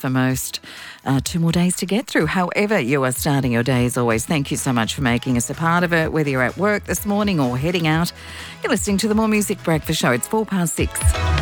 for most. 2 more days to get through. However you are starting your day, as always, thank you so much for making us a part of it, whether you're at work this morning or heading out. You're listening to the More Music Breakfast Show. It's 6:04.